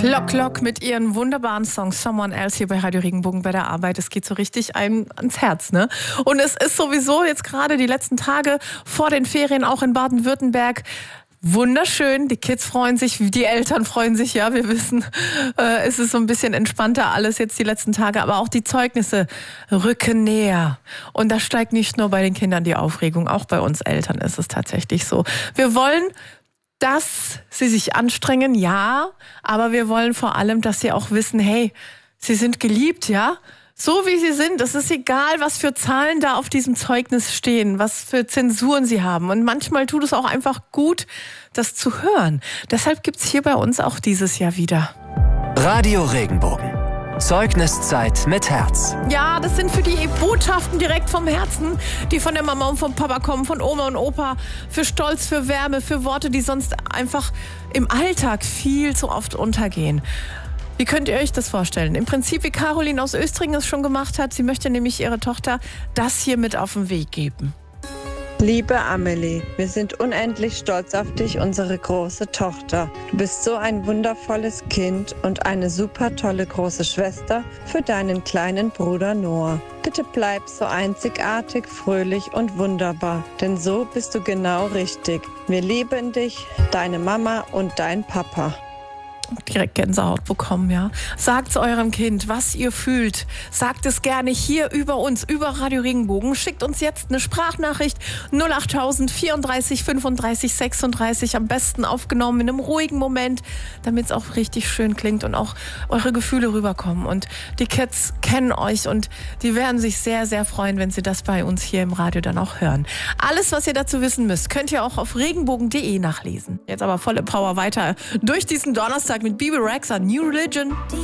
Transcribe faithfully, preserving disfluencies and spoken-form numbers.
Lock Lock mit ihren wunderbaren Songs Someone Else hier bei Radio Regenbogen bei der Arbeit. Es geht so richtig einem ans Herz, ne? Und es ist sowieso jetzt gerade die letzten Tage vor den Ferien auch in Baden-Württemberg wunderschön. Die Kids freuen sich, die Eltern freuen sich, ja, wir wissen, äh, es ist so ein bisschen entspannter alles jetzt die letzten Tage, aber auch die Zeugnisse rücken näher. Und da steigt nicht nur bei den Kindern die Aufregung, auch bei uns Eltern ist es tatsächlich so. Wir wollen, dass sie sich anstrengen, ja, aber wir wollen vor allem, dass sie auch wissen, hey, sie sind geliebt, ja, so wie sie sind. Es ist egal, was für Zahlen da auf diesem Zeugnis stehen, was für Zensuren sie haben. Und manchmal tut es auch einfach gut, das zu hören. Deshalb gibt's hier bei uns auch dieses Jahr wieder Radio Regenbogen. Zeugniszeit mit Herz. Ja, das sind für die Botschaften direkt vom Herzen, die von der Mama und vom Papa kommen, von Oma und Opa, für Stolz, für Wärme, für Worte, die sonst einfach im Alltag viel zu oft untergehen. Wie könnt ihr euch das vorstellen? Im Prinzip, wie Caroline aus Östringen es schon gemacht hat. Sie möchte nämlich ihrer Tochter das hier mit auf den Weg geben. Liebe Amelie, wir sind unendlich stolz auf dich, unsere große Tochter. Du bist so ein wundervolles Kind und eine super tolle große Schwester für deinen kleinen Bruder Noah. Bitte bleib so einzigartig, fröhlich und wunderbar, denn so bist du genau richtig. Wir lieben dich, deine Mama und dein Papa. Direkt Gänsehaut bekommen, ja. Sagt eurem Kind, was ihr fühlt. Sagt es gerne hier über uns, über Radio Regenbogen. Schickt uns jetzt eine Sprachnachricht null achttausend vierunddreißig fünfunddreißig sechsunddreißig, am besten aufgenommen in einem ruhigen Moment, damit es auch richtig schön klingt und auch eure Gefühle rüberkommen. Und die Kids kennen euch und die werden sich sehr, sehr freuen, wenn sie das bei uns hier im Radio dann auch hören. Alles, was ihr dazu wissen müsst, könnt ihr auch auf regenbogen punkt de nachlesen. Jetzt aber volle Power weiter durch diesen Donnerstag mit Bebe Rexha, New Religion.